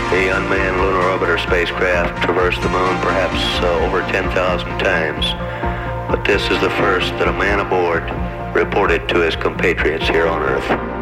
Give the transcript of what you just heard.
A unmanned lunar orbiter spacecraft traversed the moon perhaps over 10,000 times. But this is the first that a man aboard reported to his compatriots here on Earth.